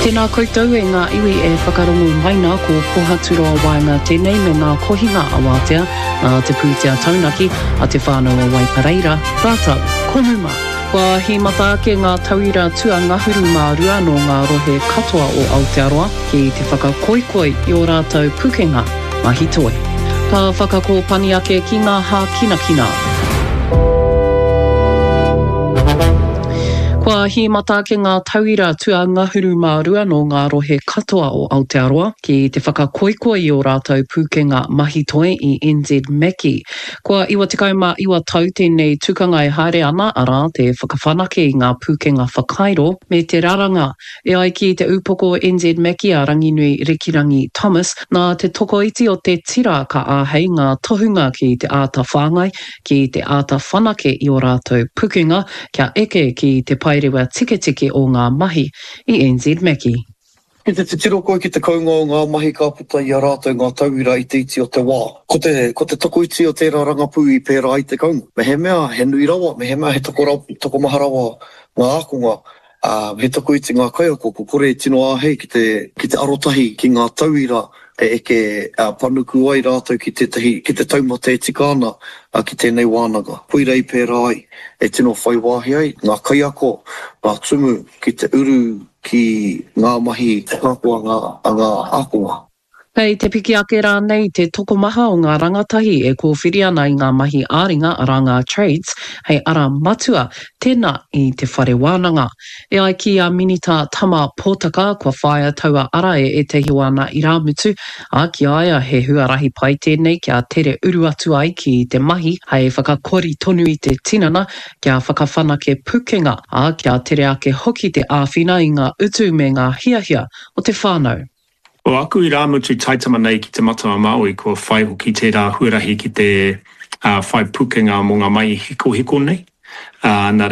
Tēnā koutou e ngā iwi e whakarongo mai nā ko pohaturoa waenga tēnei me ngā kohinga awatea, ngā te pūtea taunaki a te whānau a Waipareira. Rātau, konuma. Kua hi mata ake ngā tauira tua ngahuru mā rua no ngā rohe katoa o Aotearoa ki te whakakoikoi i o rātau pukenga mahi toe. Ka whakakōpani ake ki ngā hā kinakina. Kua hi mata ake ngā tauira tua ngahuru mā rua no ngā rohe katoa o Aotearoa ki te whakakoikoi i o rātou pūkenga mahi toe i NZ Meki. Kua iwa tekau mā iwa tau tēnei tukanga e haere ana ara te whakawhanake i ngā pūkenga whakairo me te raranga e ai ki te upoko NZ Meki a Ranginui Rikirangi Thomas nā te toko iti o te tira ka āhei ngā tohunga ki te āta whāngai ki te āta whanake i o rātou pūkenga kia eke ki te pairewa tike o ngā mahi i NZ Meki. Ki te tiro koe ki te kaunga o ngā mahi ka puta i a rātou ngā tauira i te iti o te wā. Ko te toko iti o tērā rangapū i pērā i te kaunga. Me he mea, he nui rawa, me he mea he toko maha rawa ngā akonga. Me toko iti ngā kaiako, ko kore tino āhei ki te arotahi ki ngā tauira e eke panuku ai rātou ki te taumata e tikana ki tēnei wānanga. Puira i pērā ai, e tino whai wāhi ai, ngā kaiako, ngā tumu ki te uru ki ngā mahi kāpua ngā akonga. Kei te piki ake rā nei te tokomaha o ngā rangatahi e kōwhiri ana i ngā mahi āringa ara ngā trades hei ara matua tēnā i te whare wānanga. E ai ki a Minita Tama Pōtaka kua whaia taua ara e te hiwana i rāmutu a ki aia he huarahi pai tēnei kia tere uru atu ai ki te mahi hei whakakori tonu i te tinana kia whakawhanake pukenga a kia tere ake hoki te āwhina i ngā utu me ngā hiahia o te whānau. O aku I rāmutu taitama nei ki te matua Māui kua whai hoki tērā huarahi ki te whai pukenga mō ngā mai hiko nei. Nā